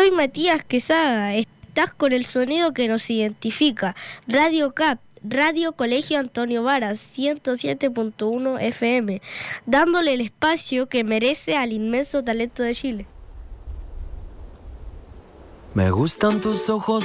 Soy Matías Quesada, estás con el sonido que nos identifica, Radio CAP, Radio Colegio Antonio Varas, 107.1 FM, dándole el espacio que merece al inmenso talento de Chile. Me gustan tus ojos